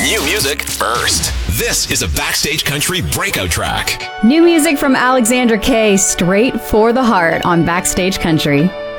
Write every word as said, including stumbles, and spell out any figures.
New music first. This is a Backstage Country breakout track. New music from Alexandra Kay, straight for the heart on Backstage Country.